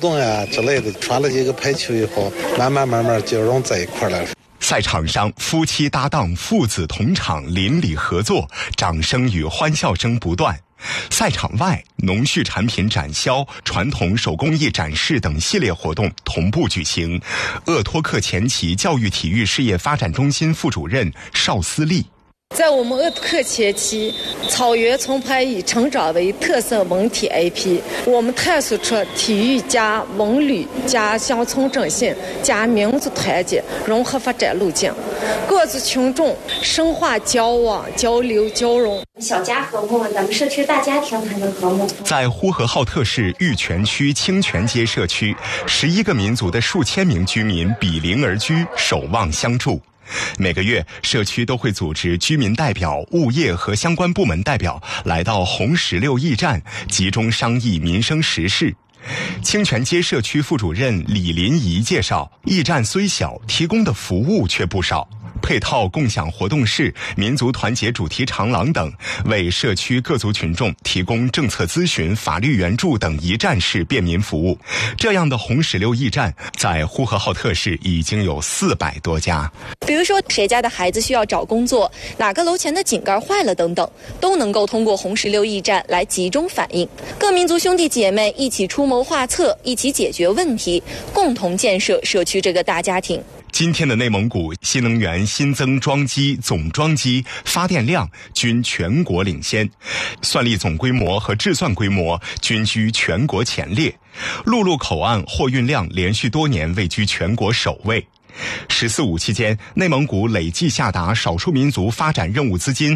动呀之类的，传了几个排球以后，慢慢就融在一块了。 赛场上，夫妻搭档、父子同场，邻里合作，掌声与欢笑声不断。赛场外，农畜产品展销、传统手工艺展示等系列活动同步举行。鄂托克前旗教育体育事业发展中心副主任邵思丽。 在我们鄂托克前旗，草原从排以成长为特色文体 IP， 我们探索出体育加文旅加乡村振兴加民族团结融合发展路径，各族群众深化交往交流交融。 小家和睦，咱们社区大家庭才能和睦。 在呼和浩特市玉泉区清泉街社区，11个民族的数千名居民比邻而居，守望相助。每个月，社区都会组织居民代表、物业和相关部门代表来到红石榴驿站，集中商议民生时事。清泉街社区副主任李林怡介绍，驿站虽小，提供的服务却不少。配套共享活动室、民族团结主题长廊等，为社区各族群众提供政策咨询、法律援助等一站式便民服务。这样的红石榴驿站在呼和浩特市已经有400多家。 比如说，谁家的孩子需要找工作，哪个楼前的井盖坏了等等，都能够通过红石榴驿站来集中反映。各民族兄弟姐妹一起出谋划策，一起解决问题，共同建设社区这个大家庭。 今天的内蒙古新能源新增装机、总装机、发电量均全国领先，算力总规模和制算规模均居全国前列，陆路口岸货运量连续多年位居全国首位。“14·5”期间，内蒙古累计下达少数民族发展任务资金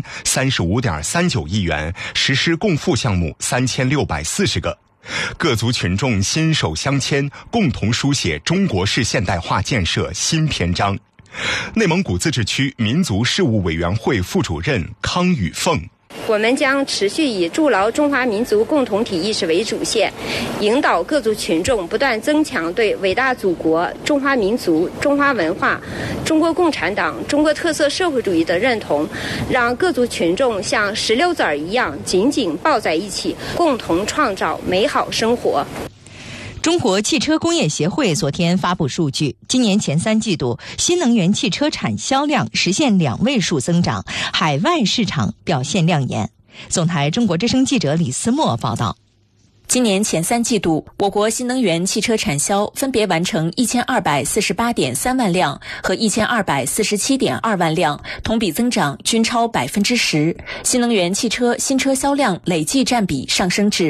35.39亿元，实施共付项目3640个。各族群众心手相牵，共同书写中国式现代化建设新篇章。内蒙古自治区民族事务委员会副主任康宇凤。 我们将持续以筑牢中华民族共同体意识为主线，引导各族群众不断增强对伟大祖国、中华民族、中华文化、中国共产党、中国特色社会主义的认同，让各族群众像石榴籽儿一样紧紧抱在一起，共同创造美好生活。 中国汽车工业协会昨天发布数据，今年前3季度新能源汽车产销量实现2位数增长，海外市场表现亮眼。总台中国之声记者李思墨报道。 今年前3季度，我国新能源汽车产销分别完成1248.3万辆和1247.2万辆，同比增长均超10%。新能源汽车新车销量累计占比上升至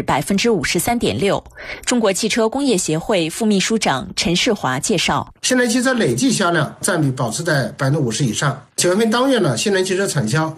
53.6%。中国汽车工业协会副秘书长陈世华介绍， 新能源汽车累计销量占比保持在50%以上。9月份当月呢，新能源汽车产销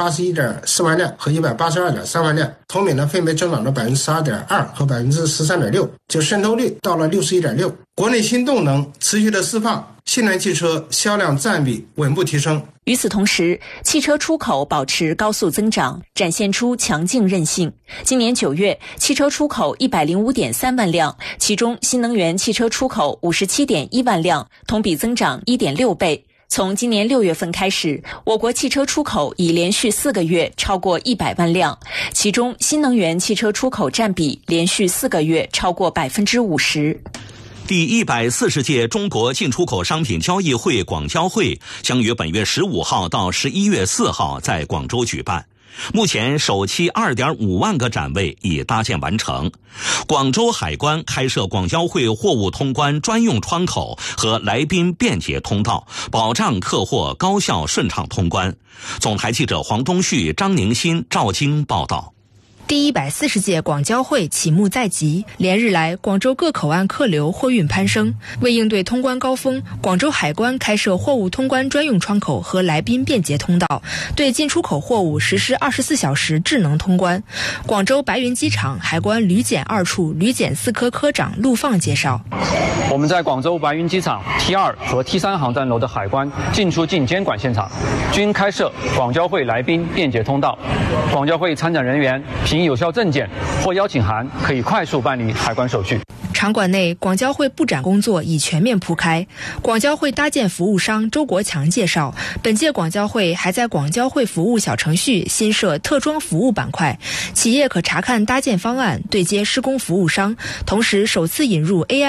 181.4万辆和182.3万辆，同比呢分别增长了12.2%和13.6%，就渗透率到了61.6%。国内新动能持续的释放，新能源汽车销量占比稳步提升。 与此同时，汽车出口保持高速增长，展现出强劲韧性。今年9月，汽车出口105.3万辆，其中新能源汽车出口57.1万辆，同比增长1.6倍。从今年6月份开始，我国汽车出口已连续4个月超过100万辆，其中新能源汽车出口占比连续4个月超过50%。 第140届中国进出口商品交易会广交会将于本月15号到11月4号在广州举办。目前首期 2.5 万个展位已搭建完成。广州海关开设广交会货物通关专用窗口和来宾便捷通道，保障客货高效顺畅通关。总台记者黄东旭、张宁新、赵京报道。 第140届广交会启幕在即，连日来广州各口岸客流货运攀升。为应对通关高峰，广州海关开设货物通关专用窗口和来宾便捷通道，对进出口货物实施24小时智能通关。广州白云机场海关旅检2处旅检4科科长陆放介绍， 我们在广州白云机场 T2 和 T3 航站楼的海关进出境监管现场均开设广交会来宾便捷通道，广交会参展人员凭有效证件或邀请函可以快速办理海关手续。 场馆内，广交会布展工作已全面铺开。广交会搭建服务商周国强介绍，本届广交会还在广交会服务小程序新设特装服务板块，企业可查看搭建方案，对接施工服务商，同时首次引入 AI